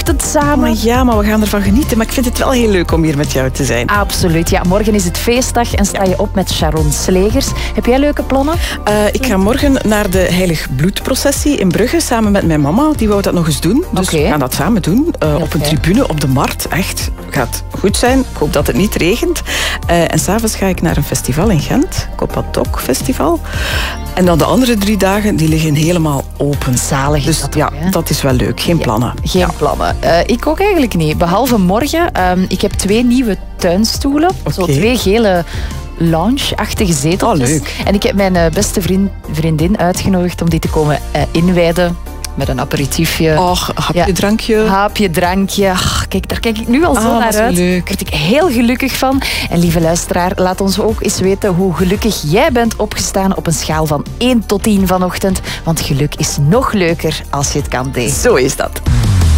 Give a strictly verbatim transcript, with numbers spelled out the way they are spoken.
ochtend samen. Maar ja, maar we gaan ervan genieten. Maar ik vind het wel heel leuk om hier met jou te zijn. Absoluut. Ja, morgen is het feestdag en sta je op met Sharon Slegers. Heb jij leuke plannen? Uh, ik ga morgen naar de Heilig Bloedprocessie in Brugge samen met mijn mama. Die wou dat nog eens doen. Dus okay. we gaan dat samen doen. Uh, op een tribune op de markt. Echt, gaat goed zijn. Ik hoop dat het niet regent. Uh, en s'avonds ga ik naar een festival in Gent. Copatok Festival. En dan de andere drie dagen, die liggen helemaal open. Zalig. Dus dat ja, ook, hè? dat is wel leuk. Geen ja, plannen. Geen ja. plannen. Uh, ik ook eigenlijk niet. Behalve morgen. Um, ik heb twee nieuwe tuinstoelen. Okay. Zo twee gele lounge-achtige zeteltjes. Oh, leuk. En ik heb mijn uh, beste vriend, vriendin uitgenodigd om die te komen uh, inwijden. Met een aperitiefje. Och, hapje, ja. drankje. Hapje, drankje. Ach, kijk, daar kijk ik nu al zo ah, naar uit. Leuk. Daar word ik heel gelukkig van. En lieve luisteraar, laat ons ook eens weten hoe gelukkig jij bent opgestaan op een schaal van één tot tien vanochtend. Want geluk is nog leuker als je het kan delen. Zo is dat.